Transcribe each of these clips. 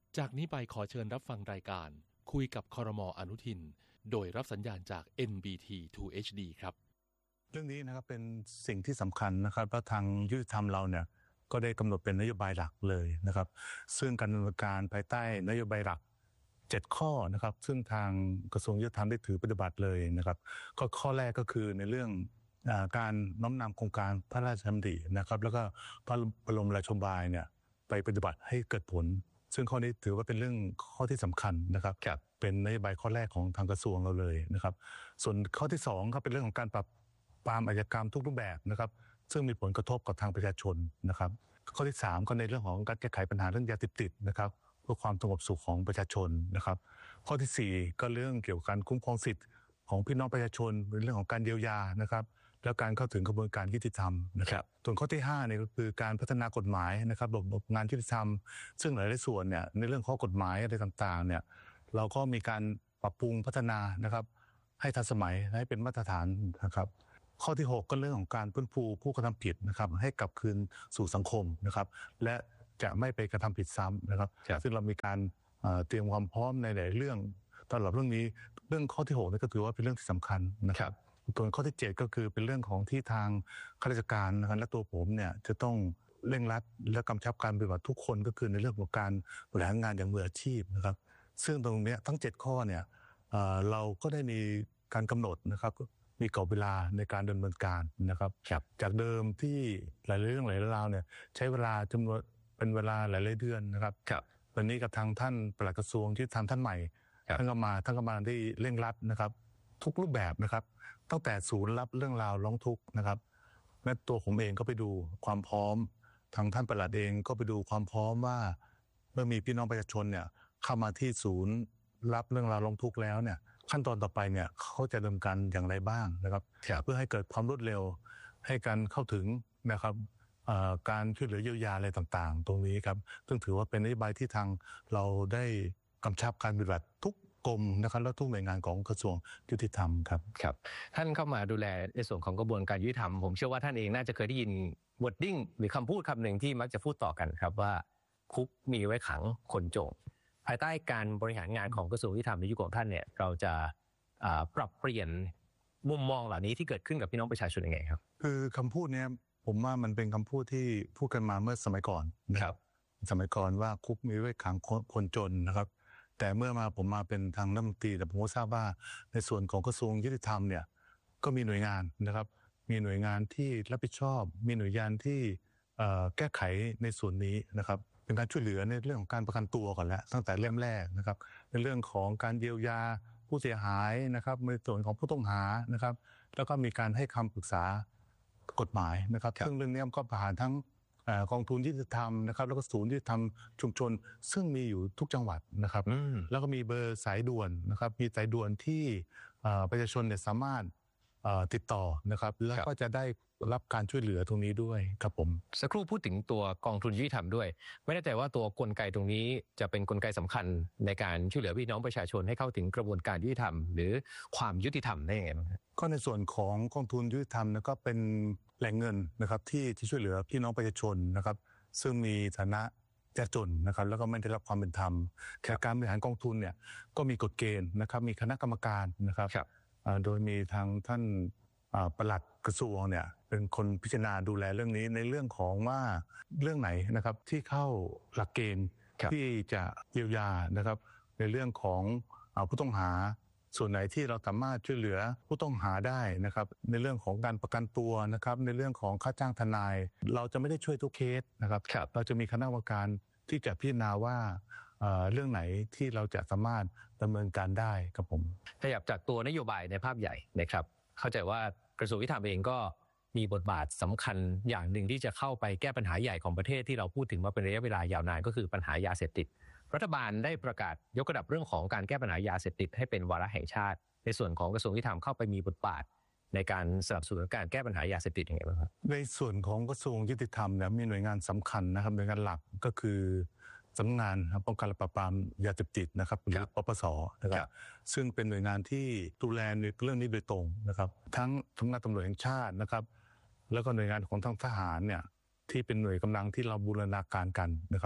จากนี้ไปขอเชิญรับฟังรายการคุยกับครม.อนุทินโดยรับสัญญาณจาก NBT 2 HD ครับเรื่องนี้นะครับเป็นสิ่งที่สำคัญนะครับเพราะทางยุติธรรมเราเนี่ยก็ได้กำหนดเป็นนโยบายหลักเลยนะครับซึ่งการดำเนินการภายใต้นโยบายหลัก7ข้อนะครับซึ่งทางกระทรวงยุติธรรมได้ถือปฏิบัติเลยนะครับข้อแรกก็คือในเรื่องการน้อมนำโครงการพระราชดำรินะครับแล้วก็พระบรมราโชบายเนี่ยไปปฏิบัติให้เกิดผลซึ่งข้อนี้ถือว่าเป็นเรื่องข้อที่สำคัญนะครับเป็นนโยบายข้อแรกของทางกระทรวงเราเลยนะครับส่วนข้อที่2ครับเป็นเรื่องของการปราบปรามอาชญากรรมทุกรูปแบบนะครับซึ่งมีผลกระทบกับทางประชาชนนะครับข้อที่3ก็ในเรื่องของการแก้ไขปัญหาเรื่องยาเสพติดนะครับเพื่อความสงบสุขของประชาชนนะครับข้อที่4ก็เรื่องเกี่ยวกับการคุ้มครองสิทธิของพี่น้องประชาชนเป็นเรื่องของการเยียวยานะครับแล้วการเข้าถึงกระบวนการยุติธรรมนะครับส่วนข้อที่5เนี่ยก็คือการพัฒนากฎหมายนะครับระบบงานยุติธรรมซึ่งหลายๆส่วนเนี่ยในเรื่องข้อกฎหมายอะไรต่างๆเนี่ยเราก็มีการปรับปรุงพัฒนานะครับให้ทันสมัยให้เป็นมาตรฐานนะครับข้อที่6ก็เรื่องของการฟื้นฟูผู้กระทำผิดนะครับให้กลับคืนสู่สังคมนะครับและจะไม่ไปกระทำผิดซ้ำนะครับซึ่งเรามีการเตรียมความพร้อมในหลายเรื่องตลอดเรื่องนี้เรื่องข้อที่6นี่ก็ถือว่าเป็นเรื่องที่สำคัญนะครับส่วนข้อที่7ก็คือเป็นเรื่องของที่ทางข้าราชการนะครับและตัวผมเนี่ยจะต้องเร่งรัดและกำชับการปฏิบัติทุกคนก็คือในเรื่องของการบริหารงานอย่างมืออาชีพนะครับซึ่งตรงนี้ทั้ง7ข้อเนี่ยเราก็ได้มีการกำหนดนะครับมีกรอบเวลาในการดำเนินการนะครับจากเดิมที่หลายเรื่องหลายราวเนี่ยใช้เวลาจำนวนเป็นเวลาหลายเดือนนะครับวันนี้กับทางท่านปลัดกระทรวงที่ทำท่านใหม่ท่านก็มาได้เร่งรัดนะครับทุกรูปแบบนะครับตั้งแต่ศูนย์รับเรื่องราวร้องทุกข์นะครับแม้ตัวผมเองก็ไปดูความพร้อมทางท่านปลัดเองก็ไปดูความพร้อมว่าเมื่อมีพี่น้องประชาชนเนี่ยเข้ามาที่ศูนย์รับเรื่องราวร้องทุกข์แล้วเนี่ยขั้นตอนต่อไปเนี่ยเขาจะดำเนินการอย่างไรบ้างนะครับเพื่อให้เกิดความรวดเร็วให้การเข้าถึงนะครับการช่วยเหลือเยียวยาอะไรต่างๆตรงนี้ครับซึ่งถือว่าเป็นนโยบายที่ทางเราได้กำชับการปฏิบัติทุกกรมนะครับและทุกหน่วยงานของกระทรวงยุติธรรมครับท่านเข้ามาดูแลในส่วนของกระบวนการยุติธรรมผมเชื่อว่าท่านเองน่าจะเคยได้ยิน wording หรือคำพูดคำหนึ่งที่มักจะพูดต่อกันครับว่าคุกมีไว้ขังคนโจรภายใต้การบริหารงานของกระทรวงยุติธรรมในยุคของท่านเนี่ยเราจะปรับเปลี่ยนมุมมองเหล่านี้ที่เกิดขึ้นกับพี่น้องประชาชนยังไงครับคือคำพูดนี้ผมว่ามันเป็นคำพูดที่พูดกันมาเมื่อสมัยก่อนนะครับสมัยก่อนว่าคุกมีไว้ขังคนจนนะครับแต่เมื่อผมมาเป็นทางรัฐมนตรีแต่ผมก็ทราบว่าในส่วนของกระทรวงยุติธรรมเนี่ยก็มีหน่วยงานนะครับมีหน่วยงานที่รับผิดชอบมีหน่วยงานที่แก้ไขในส่วนนี้นะครับเป็นการช่วยเหลือในเรื่องของการประกันตัวก่อนแล้วตั้งแต่เริ่มแรกนะครับในเรื่องของการเยียวยาผู้เสียหายนะครับในส่วนของผู้ต้องหานะครับแล้วก็มีการให้คำปรึกษากฎหมายนะครับซึ่งเรื่องนี้ก็ผ่านทั้งกองทุนยุติธรรมนะครับแล้วก็ศูนย์ยุติธรรมชุมชนซึ่งมีอยู่ทุกจังหวัดนะครับแล้วก็มีเบอร์สายด่วนนะครับมีสายด่วนที่ประชาชนเนี่ยสามารถติดต่อนะครับแล้วก็จะได้รับการช่วยเหลือตรงนี้ด้วยครับผมสักครู่พูดถึงตัวกองทุนยุติธรรมด้วยไม่แน่ใจว่าตัวกลไกตรงนี้จะเป็นกลไกสำคัญในการช่วยเหลือพี่น้องประชาชนให้เข้าถึงกระบวนการยุติธรรมหรือความยุติธรรมได้ยังไงบ้างก็ในส่วนของกองทุนยุติธรรมก็เป็นแหล่งเงินนะครับที่ช่วยเหลือพี่น้องประชาชนนะครับซึ่งมีฐานะยากจนนะครับแล้วก็ไม่ได้รับความเป็นธรรมแต่การบริหารกองทุนเนี่ยก็มีกฎเกณฑ์นะครับมีคณะกรรมการนะครับโดยมีทางท่านปลัดกระทรวงเนี่ยเป็นคนพิจารณาดูแลเรื่องนี้ในเรื่องของว่าเรื่องไหนนะครับที่เข้าหลักเกณฑ์ที่จะเยียวยานะครับในเรื่องของผู้ต้องหาส่วนไหนที่เราสามารถช่วยเหลือผู้ต้องหาได้นะครับในเรื่องของการประกันตัวนะครับในเรื่องของค่าจ้างทนายเราจะไม่ได้ช่วยทุกเคสนะครับเราจะมีคณะกรรมการที่จะพิจารณาว่าเรื่องไหนที่เราจะสามารถดำเนินการได้ครับผมขยับจากตัวนโยบายในภาพใหญ่นะครับเข้าใจว่ากระทรวงยุติธรรมเองก็มีบทบาทสำคัญอย่างหนึ่งที่จะเข้าไปแก้ปัญหาใหญ่ของประเทศที่เราพูดถึงมาเป็นระยะเวลายาวนานก็คือปัญหายาเสพติดรัฐบาลได้ประกาศยกระดับเรื่องของการแก้ปัญหายาเสพติดให้เป็นวาระแห่งชาติในส่วนของกระทรวงยุติธรรมเข้าไปมีบทบาทในการสนับสนุนการแก้ปัญหายาเสพติดยังไงบ้างครับในส่วนของกระทรวงยุติธรรมเนี่ยมีหน่วยงานสำคัญนะครับหน่วยงานหลักก็คือสำนักงานป้องกันและปราบปรามยาเสพติดนะครับหรือปปสนะครับซึ่งเป็นหน่วยงานที่ดูแลในเรื่องนี้โดยตรงนะครับทั้งสำนักงานตำรวจแห่งชาตินะครับแล้วก็หน่วยงานของทางทหารเนี่ยที่เป็นหน่วยกำลังที่เราบูรณาการกันนะครับ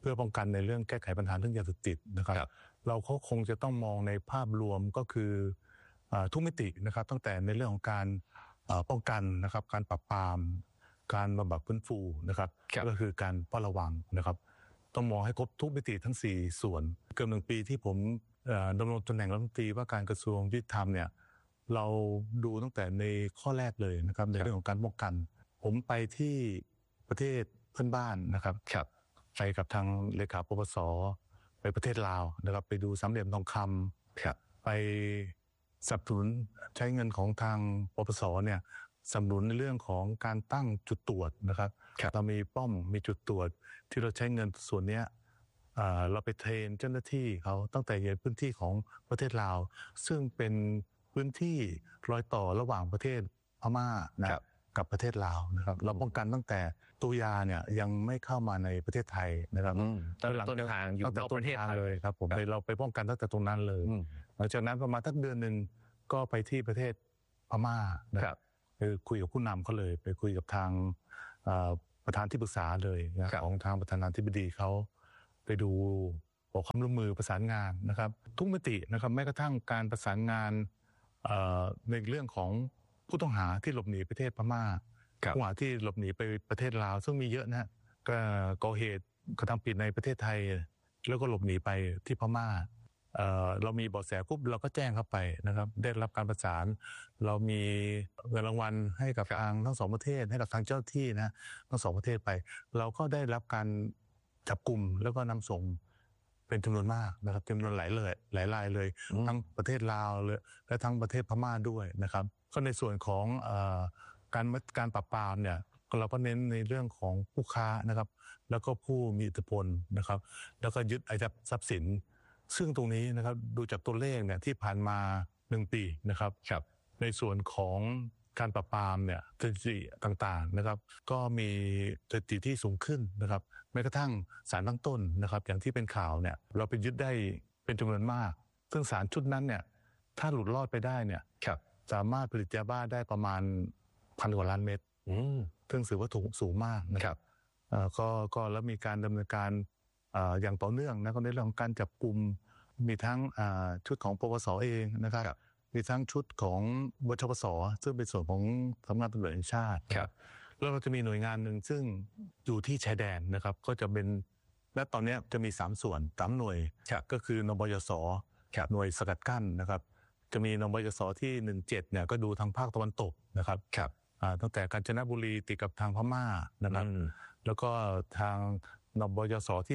เพื่อป้องกันในเรื่องแก้ไขปัญหาเรื่องยาเสพติดนะครับเราก็คงจะต้องมองในภาพรวมก็คือทุกมิตินะครับตั้งแต่ในเรื่องของการป้องกันนะครับการปราบปรามการบำบัดฟื้นฟูนะครับก็คือการเฝ้าระวังนะครับต้องมองให้ครบทุกมิติทั้ง4ส่วนเกือบ1 ปีที่ผมดำรงตำแหน่งรัฐมนตรีว่าการกระทรวงยุติธรรมเนี่ยเราดูตั้งแต่ในข้อแรกเลยนะครับในเรื่องของการป้องกันผมไปที่ประเทศเพื่อนบ้านนะครับไปกับทางเลขาปปส.ไปประเทศลาวนะครับไปดูสามเหลี่ยมทองคำไปสนับสนุนใช้เงินของทางปปส.เนี่ยสนับสนุนในเรื่องของการตั้งจุดตรวจนะครับเรามีป้อมมีจุดตรวจที่เราใช้เงินส่วนนี้เราไปเทรนเจ้าหน้าที่เขาตั้งแต่ในพื้นที่ของประเทศลาวซึ่งเป็นพื้นที่รอยต่อระหว่างประเทศพม่านะกับประเทศลาวนะครับเราป้องกันตั้งแต่ตัวยาเนี่ยยังไม่เข้ามาในประเทศไทยนะครับต้นทางอยู่นอกประเทศเลยครับผมเราไปป้องกันตั้งแต่ตรงนั้นเลยหลังจากนั้นประมาณสักเดือนหนึ่งก็ไปที่ประเทศพม่านะครับไปคุยกับผู้นำเขาเลยไปคุยกับทางประธานที่ปรึกษาเลยของทางประธานาธิบดีเขาไปดูขอความร่วมมือประสานงานนะครับทุกมิตินะครับแม้กระทั่งการประสานงานในเรื่องของผู้ต้องหาที่หลบหนีประเทศพม่าผู้ต้องหาที่หลบหนีไปประเทศลาวซึ่งมีเยอะนะก็ก่อเหตุกระทำผิดในประเทศไทยแล้วก็หลบหนีไปที่พม่าเรามีเบาะแสปุ๊บเราก็แจ้งเข้าไปนะครับได้รับการประสานเรามีเงินรางวัลให้กับทางทั้ง2 ประเทศให้กับทางเจ้าที่นะทั้ง2 ประเทศไปเราก็ได้รับการจับกลุ่มแล้วก็นำส่งเป็นจำนวนมากนะครับจำนวนหลายรายเลยทั้งประเทศลาวและทั้งประเทศพม่าด้วยนะครับก็ในส่วนของการปราบปรามเนี่ยเราก็เน้นในเรื่องของผู้ค้านะครับแล้วก็ผู้มีอิทธิพลนะครับแล้วก็ยึดอายัดทรัพย์สินซึ่งตรงนี้นะครับดูจากตัวเลขเนี่ยที่ผ่านมา1 ปีนะครับในส่วนของการปราบปรามเนี่ยสถิติต่างๆนะครับก็มีสถิติที่สูงขึ้นนะครับแม้กระทั่งสารตั้งต้นนะครับอย่างที่เป็นข่าวเนี่ยเราไปยึดได้เป็นจำนวนมากซึ่งสารชุดนั้นเนี่ยถ้าหลุดรอดไปได้เนี่ยสามารถผลิตยาบ้าได้ประมาณ1,000 กว่าล้านเม็ดซึ่งถือว่าสูงมากนะครับก็แล้วมีการดำเนินการอย่างต่อเนื่องนะก็ในเรื่องของการจับกุมมีทั้งชุดของปปส.เองนะครับมีทั้งชุดของบชปส.ซึ่งเป็นส่วนของสำนักงานตำรวจแห่งชาติแล้วเราจะมีหน่วยงานหนึ่งซึ่งอยู่ที่ชายแดนนะครับก็จะเป็นและตอนนี้จะมี3 ส่วน3 หน่วยก็คือนบยส.หน่วยสกัดกั้นนะครับจะมีนบยส.ที่17เนี่ยก็ดูทางภาคตะวันตกนะครับตั้งแต่กาญจนบุรีติดกับทางพม่านะครับแล้วก็ทางนบยส.ที่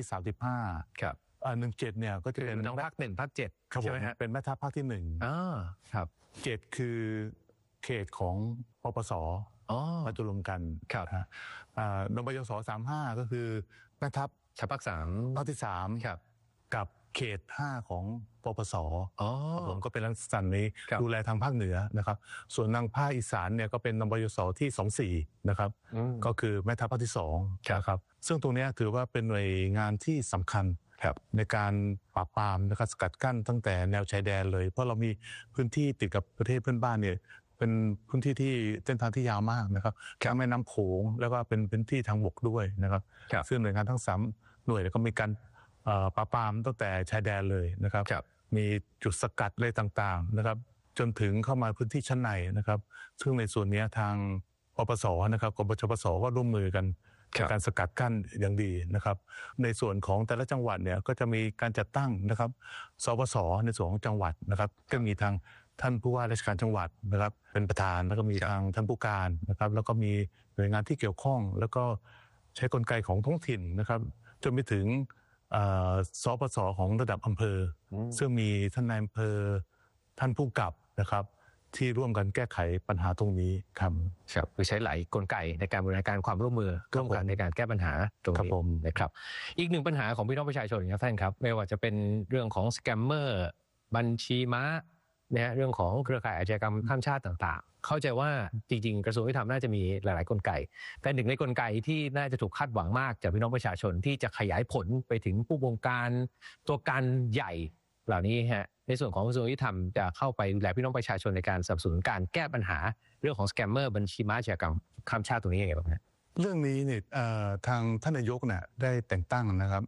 3517เนี่ยก็จะเป็นภาค1ภาค7 ใช่ไหมฮะเป็นแม่ทัพภาคที่1 ครับ 7คือเขตของปปส.มาจุรวมกันนบยส35ก็คือแม่ทัพภาค3 ภาคที่3กับเขต5ของปปส.ผมก็เป็นลักษณะนี้ดูแลทางภาคเหนือนะครับส่วนทางภาคอีสานเนี่ยก็เป็นนบยสที่24นะครับก็คือแม่ทัพภาคที่2นะครับซึ่งตรงนี้ถือว่าเป็นหน่วยงานที่สำคัญในการปราบปรามนะครับสกัดกั้นตั้งแต่แนวชายแดนเลยเพราะเรามีพื้นที่ติดกับประเทศเพื่อนบ้านเนี่ยเป็นพื้นที่ที่เส้นทางที่ยาวมากนะครับทั้งแม่น้ำโขงแล้วก็เป็นพื้นที่ทางบกด้วยนะครับซึ่งหน่วยงานทั้ง3 หน่วยก็มีการปราบปรามตั้งแต่ชายแดนเลยนะครับมีจุดสกัดอะไรต่างๆนะครับจนถึงเข้ามาพื้นที่ชั้นในนะครับซึ่งในส่วนนี้ทางปปส.นะครับกบชปส.ก็ร่วมมือกันการสกัดกั้นอย่างดีนะครับในส่วนของแต่ละจังหวัดเนี่ยก็จะมีการจัดตั้งนะครับสปส.ในส่วนของจังหวัดนะครับก็มีทางท่านผู้ว่าราชการจังหวัดนะครับเป็นประธานแล้วก็มีทางท่านผู้การนะครับแล้วก็มีหน่วยงานที่เกี่ยวข้องแล้วก็ใช้กลไกของท้องถิ่นนะครับจนไปถึงสปส.ของระดับอำเภอซึ่งมีท่านนายอำเภอท่านผู้กำกับนะครับที่ร่วมกันแก้ไขปัญหาตรงนี้ครับคือใช้หลายกลไกในการบริหารการความร่วมมือร่วมกันในการแก้ปัญหาตรงนี้นะครับอีกหนึ่งปัญหาของพี่น้องประชาชนครับท่านครับไม่ว่าจะเป็นเรื่องของสแกมเมอร์บัญชีม้าเนี่ยเรื่องของเครือข่ายอาชญากรรมข้ามชาติต่างๆเข้าใจว่าจริงๆกระทรวงยุติธรรมน่าจะมีหลายๆกลไกแต่หนึ่งในกลไกที่น่าจะถูกคาดหวังมากจากพี่น้องประชาชนที่จะขยายผลไปถึงผู้บงการตัวการใหญ่เหล่านี้ฮะในส่วนของกระทรวงยุติธรรมจะเข้าไปดูแลพี่น้องประชาชนในการสนับสนุนการแก้ปัญหาเรื่องของสแกมเมอร์บัญชีม้าอาชญากรรมข้ามชาติตรงนี้ยังไงบ้างฮะเรื่องนี้เนี่ยทางท่านนายกเนี่ยได้แต่งตั้งนะครับ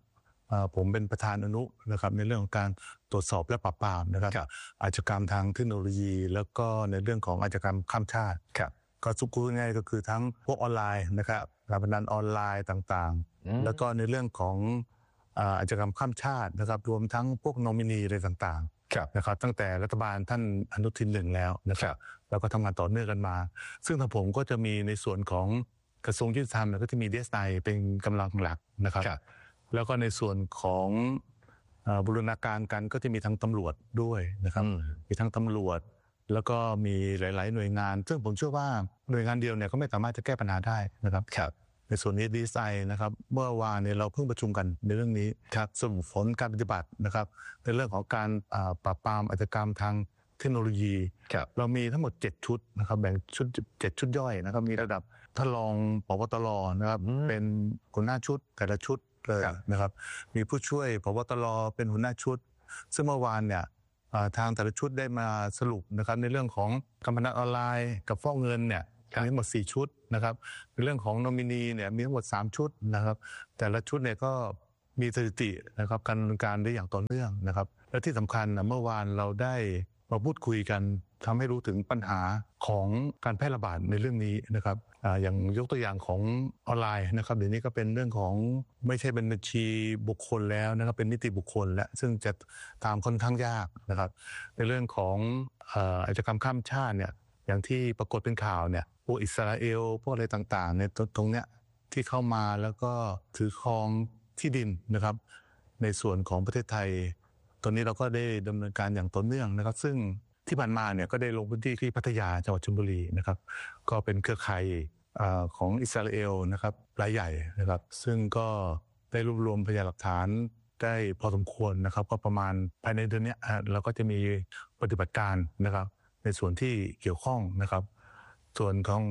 ผมเป็นประธานอนุนะครับในเรื่องของการตรวจสอบและปราบปรามนะครับอาชญากรรมทางเทคโนโลยีแล้วก็ในเรื่องของอาชญากรรมข้ามชาติก็สุกุลง่ายก็คือทั้งพวกออนไลน์นะครับการพนันออนไลน์ต่างๆแล้วก็ในเรื่องของอาชญากรรมข้ามชาตินะครับรวมทั้งพวกนอมินีอะไรต่างๆนะครับตั้งแต่รัฐบาลท่านอนุทิน1แล้วนะครับแล้วก็ทำงานต่อเนื่องกันมาซึ่งทางผมก็จะมีในส่วนของกระทรวงยุติธรรมก็จะมี DSI เป็นกำลังหลักนะครับแล้วก็ในส่วนของบูรณาการกันก็จะมีทั้งตำรวจด้วยนะครับมีทั้งตำรวจแล้วก็มีหลายๆหน่วยงานซึ่งผมเชื่อว่าหน่วยงานเดียวเนี่ยก็ไม่สามารถจะแก้ปัญหาได้นะครับในส่วนนี้ดีไซน์นะครับเมื่อวานเนี่ยเราเพิ่งประชุมกันในเรื่องนี้สรุปผลการปฏิบัตินะครับในเรื่องของการปราบปรามอาชญากรรมทางเทคโนโลยีเรามีทั้งหมด7ชุดนะครับแบ่งชุด7ชุดย่อยนะครับมีระดับท่านรองผบตรนะครับเป็นหัวหน้าชุดแต่ละชุดเลยนะครับมีผู้ช่วยผบตรเป็นหัวหน้าชุดซึ่งเมื่อวานเนี่ยทางแต่ละชุดได้มาสรุปนะครับในเรื่องของการพนันออนไลน์กับฟอกเงินเนี่ยมีทั้งหมด4ชุดนะครับในเรื่องของนอมินีเนี่ยมีทั้งหมด3ชุดนะครับแต่ละชุดเนี่ยก็มีสถิตินะครับการดำเนินการได้อย่างต่อเนื่องนะครับและที่สำคัญเมื่อวานเราได้มาพูดคุยกันทำให้รู้ถึงปัญหาของการแพร่ระบาดในเรื่องนี้นะครับอย่างยกตัวอย่างของออนไลน์นะครับเดี๋ยวนี้ก็เป็นเรื่องของไม่ใช่เป็นบัญชีบุคคลแล้วนะครับเป็นนิติบุคคลและซึ่งจะตามค่อนข้างยากนะครับในเรื่องของอาชญากรรมข้ามชาติเนี่ยอย่างที่ปรากฏเป็นข่าวเนี่ยพวกอิสราเอลพวกอะไรต่างๆในตรงเนี้ยที่เข้ามาแล้วก็ถือครองที่ดินนะครับในส่วนของประเทศไทยตอนนี้เราก็ได้ดำเนินการอย่างต่อเนื่องนะครับซึ่งที่ผ่านมาเนี่ยก็ได้ลงพื้นที่ที่พัทยาจังหวัดชลบุรีนะครับก็เป็นเครือข่ายของอิสราเอลนะครับรายใหญ่นะครับซึ่งก็ได้รวบรวมพยานหลักฐานได้พอสมควรนะครับก็ประมาณภายในเดือนนี้เราก็จะมีปฏิบัติการนะครับในส่วนที่เกี่ยวข้องนะครับส่วนของ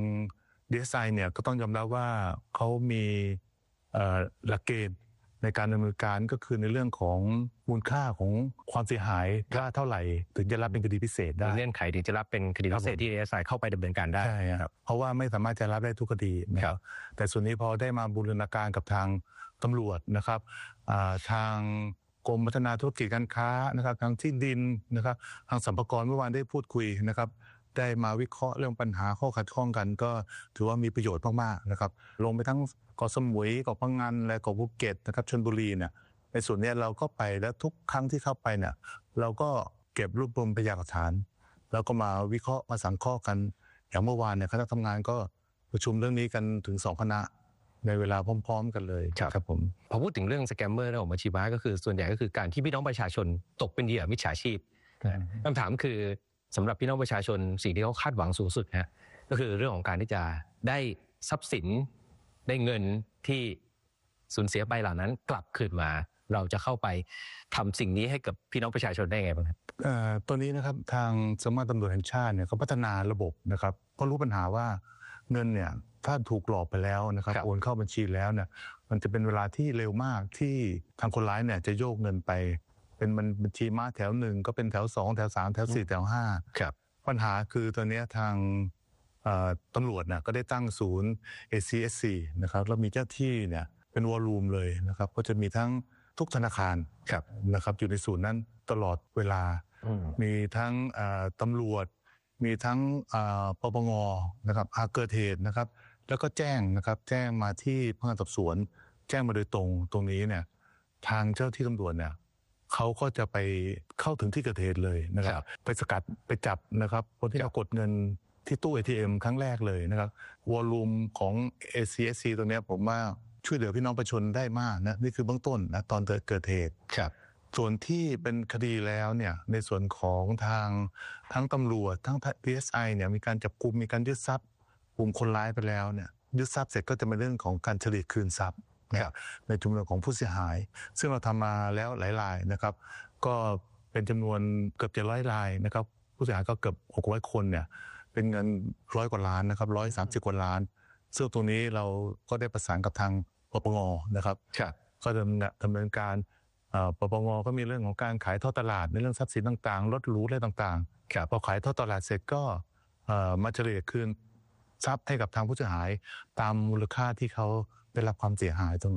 DSI เนี่ยก็ต้องยอมรับว่าเขามีหลักเกณฑ์ในการดำเนินการก็คือในเรื่องของมูลค่าของความเสียหายว่าเท่าไหร่ถึงจะรับเป็นคดีพิเศษได้เงื่อนไขถึงจะรับเป็นคดีพิเศษที่ DSI เข้าไปดำเนินการได้ใช่ครับเพราะว่าไม่สามารถจะรับได้ทุกคดีนะครับแต่ส่วนนี้พอได้มาบูรณาการกับทางตำรวจนะครับทางกรมพัฒนาธุรกิจการค้านะครับทางที่ดินนะครับทางสรรพากรเมื่อวานได้พูดคุยนะครับได้มาวิเคราะห์เรื่องปัญหาข้อขัดข้องกันก็ถือว่ามีประโยชน์มากๆนะครับลงไปทั้งเกาะสมุยเกาะพังงานและเกาะภูเก็ตนะครับชลบุรีเนี่ยในส่วนนี้เราก็ไปแล้วทุกครั้งที่เข้าไปเนี่ยเราก็เก็บรวบรวมพยานหลักฐานแล้วก็มาวิเคราะห์มาสังเคราะห์กันอย่างเมื่อวานเนี่ยคณะทำงานก็ประชุมเรื่องนี้กันถึง2คณะในเวลาพร้อมๆกันเลยครับผมพอพูดถึงเรื่องสแกมเมอร์และออกมาชีวะก็คือส่วนใหญ่ก็คือการที่พี่น้องประชาชนตกเป็นเหยื่อมิจฉาชีพคำถามคือสำหรับพี่น้องประชาชนสิ่งที่เขาคาดหวังสูงสุดนะก็คือเรื่องของการที่จะได้ทรัพย์สินได้เงินที่สูญเสียไปเหล่านั้นกลับคืนมาเราจะเข้าไปทำสิ่งนี้ให้กับพี่น้องประชาชนได้ไงบ้างครับตัวนี้นะครับทางสำนักตำรวจแห่งชาติเนี่ยเขาพัฒนาระบบนะครับก็รู้ปัญหาว่าเงินเนี่ยถ้าถูกหลอกไปแล้วนะครับโอนเข้าบัญชีแล้วเนี่ยมันจะเป็นเวลาที่เร็วมากที่ทางคนร้ายเนี่ยจะโยกเงินไปเป็นบัญชีม้าแถว1ก็เป็นแถว2แถว3แถว4แถว5ครับปัญหาคือตอนนี้ทางตำรวจนะก็ได้ตั้งศูนย์ ACSC นะครับแล้วมีเจ้าที่เนี่ยเป็นวอลลุ่มเลยนะครับก็จะมีทั้งทุกธนาคารนะครับอยู่ในศูนย์นั้นตลอดเวลามีทั้งตำรวจมีทั้งปปงนะครับหากเกิดเหตุนะครับแล้วก็แจ้งนะครับแจ้งมาที่พนักงานสอบสวนแจ้งมาโดยตรงนี้เนี่ยทางเจ้าที่ตำรวจเนี่ยเขาก็จะไปเข้าถึงที่เกิดเหตุเลยนะครับไปสกัดไปจับนะครับคนที่เอากดเงินที่ตู้ ATM ครั้งแรกเลยนะครับวอลลุ่มของ ACSC ตรงนี้ผมว่าช่วยเหลือพี่น้องประชาชนได้มากนะนี่คือเบื้องต้นนะตอนเกิดเหตุส่วนที่เป็นคดีแล้วเนี่ยในส่วนของทางทั้งตำรวจทั้ง DSI เนี่ยมีการจับกุมมีการยึดทรัพย์กลุ่มคนร้ายไปแล้วเนี่ยยึดทรัพย์เสร็จก็จะเป็นเรื่องของการเฉลี่ยคืนทรัพย์ในจำนวนของผู้เสียหายซึ่งเราทำมาแล้วหลายรายนะครับก็เป็นจำนวนเกือบ700รายนะครับผู้เสียหายก็เกือบ600คนเนี่ยเป็นเงิน100 กว่าล้านนะครับ130 กว่าล้านซึ่งตรงนี้เราก็ได้ประสานกับทางปปงนะครับก็ดำเนินการปปงก็มีเรื่องของการขายทอดตลาดในเรื่องทรัพย์สินต่างๆรถหรูอะไรต่างๆพอขายทอดตลาดเสร็จก็มาเฉลี่ยคืนทรัพย์ให้กับทางผู้เสียหายตามมูลค่าที่เขาได้รับความเสียหายตรงนั้น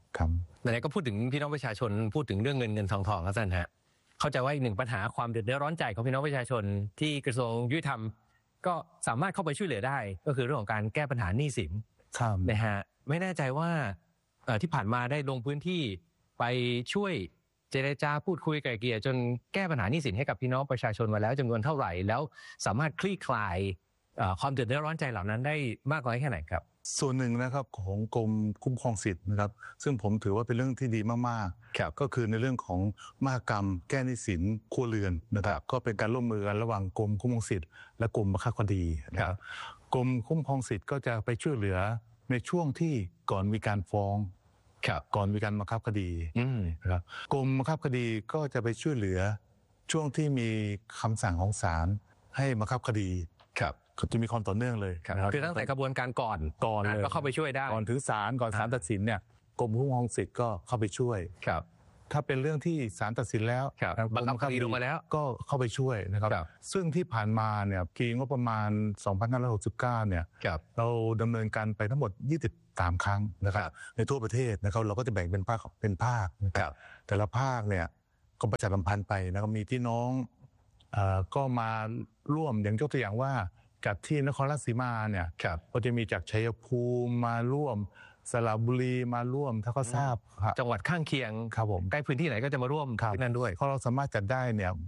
ครับไหนๆก็พูดถึงพี่น้องประชาชนพูดถึงเรื่องเงินทองครับท่านฮะเข้าใจว่าอีกหนึ่งปัญหาความเดือดร้อนใจของพี่น้องประชาชนที่กระทรวงยุติธรรมก็สามารถเข้าไปช่วยเหลือได้ก็คือเรื่องของการแก้ปัญหาหนี้สินนะฮะไม่แน่ใจว่าที่ผ่านมาได้ลงพื้นที่ไปช่วยเจรจาพูดคุยไกล่เกลี่ยจนแก้ปัญหาหนี้สินให้กับพี่น้องประชาชนมาแล้วจำนวนเท่าไหร่แล้วสามารถคลี่คลายความเดือดร้อนใจเหล่านั้นได้มากน้อยแค่ไหนครับส่วนหนึ่งนะครับของกรมคุ้มครองสิทธิ์นะครับซึ่งผมถือว่าเป็นเรื่องที่ดีมากๆก็คือในเรื่องของมหกรรมแก้หนี้สินครัวเรือนนะครับก็เป็นการร่วมมือกันระหว่างกรมคุ้มครองสิทธิ์และกรมบังคับคดีนะครับกรมคุ้มครองสิทธิ์ก็จะไปช่วยเหลือในช่วงที่ก่อนมีการฟ้องก่อนมีการบังคับคดีนะครับกรมบังคับคดีก็จะไปช่วยเหลือช่วงที่มีคำสั่งของศาลให้บังคับคดีจะมีความต่อเนื่องเลยคือตั้งแต่กระบวนการก่อนเลยก็เข้าไปช่วยได้ก่อนถึงศาลตัดสินเนี่ยกรมคุ้มครองสิทธิ์ก็เข้าไปช่วยถ้าเป็นเรื่องที่ศาลตัดสินแล้วบังคับคดีลงมาแล้วก็เข้าไปช่วยนะครับซึ่งที่ผ่านมาเนี่ยปีงบประมาณ 2569 เนี่ยเราดำเนินการไปทั้งหมด23 ครั้งนะครับในทั่วประเทศนะครับเราก็จะแบ่งเป็นภาคนะครับแต่ละภาคเนี่ยก็ประชาสัมพันธ์ไปนะครับมีพี่น้องก็มาร่วมอย่างยกตัวอย่างว่าจากที่นครราชสีมาเนี่ยก็จะมีจากชัยภูมิมาร่วมสระบุรีมาร่วมถ้าเขาทราบจังหวัดข้างเคียงครับผมใกล้พื้นที่ไหนก็จะมาร่วมที่นั่นด้วยเพราะเราสามารถจัดได้เนี่ย